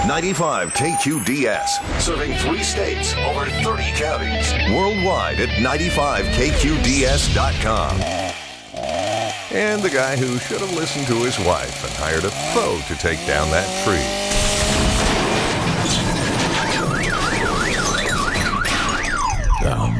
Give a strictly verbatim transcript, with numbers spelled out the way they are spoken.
ninety-five K Q D S, serving three states, over thirty counties. Worldwide at ninety-five K Q D S dot com. And the guy who should have listened to his wife and hired a pro to take down that tree. The